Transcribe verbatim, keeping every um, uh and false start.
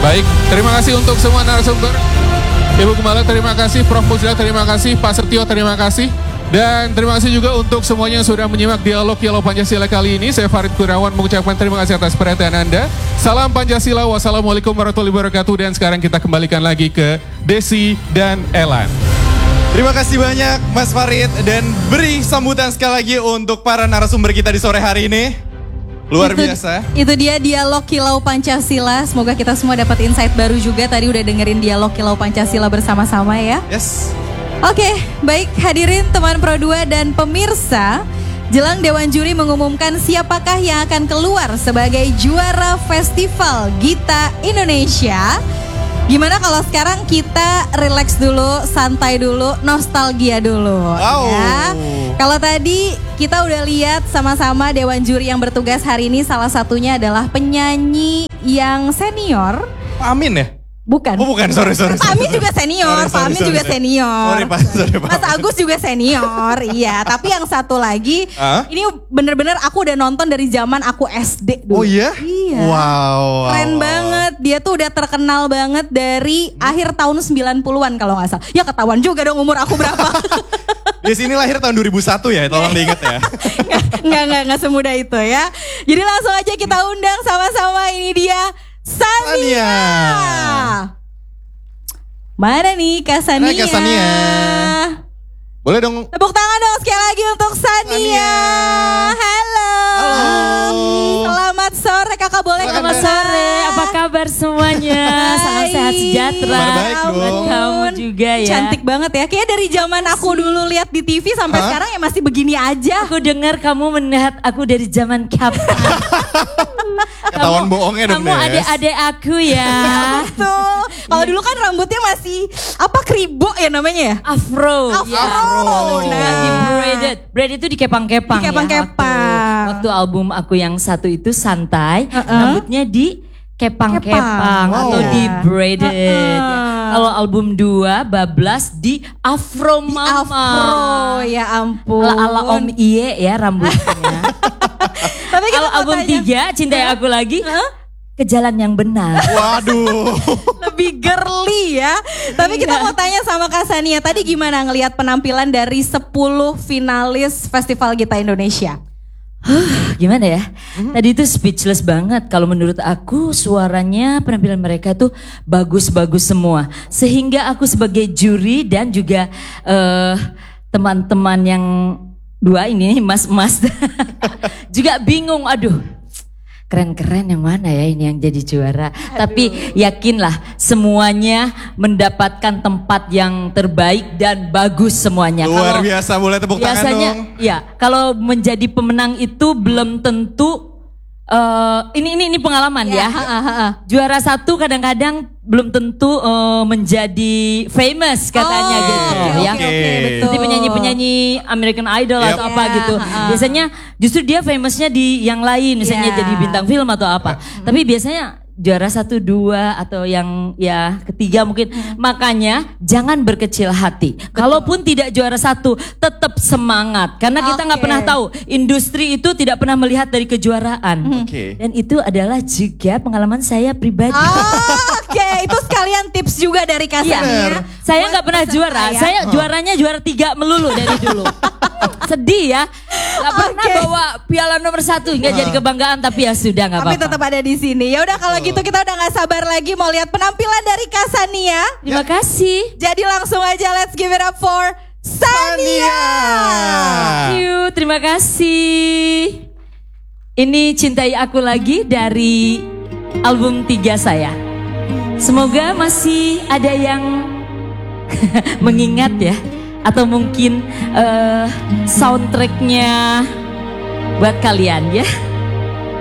Baik, terima kasih untuk semua narasumber. Ibu Gembala terima kasih, Prof Muzila terima kasih, Pak Setio terima kasih. Dan terima kasih juga untuk semuanya yang sudah menyimak dialog Yellow Pancasila kali ini. Saya Farid Kurawan mengucapkan terima kasih atas perhatian Anda. Salam Pancasila, wassalamualaikum warahmatullahi wabarakatuh. Dan sekarang kita kembalikan lagi ke Desi dan Elan. Terima kasih banyak Mas Farid. Dan beri sambutan sekali lagi untuk para narasumber kita di sore hari ini. Luar itu, biasa. Itu dia dialog Kilau Pancasila. Semoga kita semua dapat insight baru juga. Tadi udah dengerin dialog Kilau Pancasila bersama-sama ya. Yes. Oke, baik hadirin teman Pro dua dan pemirsa. Jelang Dewan Juri mengumumkan siapakah yang akan keluar sebagai juara Festival Gita Indonesia. Gimana kalau sekarang kita relax dulu, santai dulu, nostalgia dulu. Wow. Ya. Kalau tadi kita udah lihat sama-sama Dewan Juri yang bertugas hari ini, salah satunya adalah penyanyi yang senior. Pak Amin ya? Bukan. Oh bukan, sorry, sorry. Pak Amin juga senior, sorry, sorry, Pak Amin sorry, juga sorry. senior. Sorry, Pak, sorry, Pak. Mas Agus juga senior, iya. Tapi yang satu lagi, huh? ini bener-bener aku udah nonton dari zaman aku S D dulu. Oh iya? Iya. Wow. Keren wow. banget, dia tuh udah terkenal banget dari hmm. akhir tahun sembilan puluhan kalau gak salah. Ya ketahuan juga dong umur aku berapa. Di sini lahir tahun dua ribu satu ya, tolong diingat ya. Nggak, nggak, nggak semudah itu ya. Jadi langsung aja kita undang sama-sama, ini dia Sania. Sania. Mana nih Kak Sania? Mana Kak Sania? Boleh dong. Tepuk tangan dong sekali lagi untuk Sania. Sania. Halo. Halo. Selamat sore Kakak, boleh Selamat sore, apa kabar semuanya? Salam sehat sejahtera. Kabar baik dong. Buat kamu juga ya. Cantik banget ya. Kayak dari zaman aku dulu lihat di T V sampai Hah? sekarang ya masih begini aja. Aku dengar kamu melihat aku dari zaman kapan. Ketahuan bohongnya dong, Kamu Des. adik-adik aku ya. Betul. Kalau dulu kan rambutnya masih apa kribo ya namanya ya? Afro. Afro. Ya. Oh. Nah, di braided. Braided itu dikepang-kepang ya. Dikepang-kepang. Waktu, waktu album aku yang satu itu santai, Uh-uh. rambutnya di kepang-kepang Kepang. atau Wow. di braided. Uh-uh. Kalau album dua bablas di afro Di mama. Afro, ya ampun. Ala-ala Om Iye ya rambutnya. Tapi kita Kalau mau album tanya, tiga Cintai Aku Lagi ke jalan yang benar. Waduh. lebih girly ya. Tapi kita mau tanya sama Kak Sania, tadi gimana ngelihat penampilan dari sepuluh finalis Festival Gita Indonesia? Gimana ya? Tadi itu speechless banget. Kalau menurut aku suaranya, penampilan mereka tuh bagus-bagus semua. Sehingga aku sebagai juri dan juga eh, teman-teman yang dua ini, mas-mas juga bingung. Aduh, keren-keren yang mana ya ini yang jadi juara. Aduh. Tapi yakinlah semuanya mendapatkan tempat yang terbaik dan bagus semuanya. Luar Kalau biasa, boleh tepuk tangan biasanya, dong. ya kalau menjadi pemenang itu belum tentu. Uh, ini ini ini pengalaman ya. Ya, ha, ha, ha. Juara satu kadang-kadang belum tentu uh, menjadi famous katanya Oh, gitu oke, ya. oke, oke, betul. Seperti penyanyi-penyanyi American Idol Yep. atau apa Ya, gitu. ha, ha. Biasanya justru dia famousnya di yang lain, misalnya Ya. jadi bintang film atau apa. Tapi biasanya juara satu, dua atau yang ya ketiga mungkin. Makanya jangan berkecil hati. Kalaupun tidak juara satu, tetap semangat. Karena kita nggak Oke. pernah tahu, industri itu tidak pernah melihat dari kejuaraan. Oke. Dan itu adalah juga pengalaman saya pribadi. Oh, oke, itu sekalian tips juga dari Kak Iya, Sania. saya nggak pernah peserta juara. ya. Saya juaranya juara tiga melulu dari dulu. Sedih ya, nggak pernah Oke. bawa piala nomor satu nggak jadi kebanggaan. Tapi ya sudah nggak Tapi apa-apa. tetap ada di sini. Ya udah kalau gitu kita udah nggak sabar lagi mau lihat penampilan dari Kak Sania. Terima kasih. Jadi langsung aja let's give it up for Sania. Thank you, terima kasih. Ini Cintai Aku Lagi dari album tiga saya. Semoga masih ada yang mengingat ya. Atau mungkin uh, soundtracknya buat kalian ya.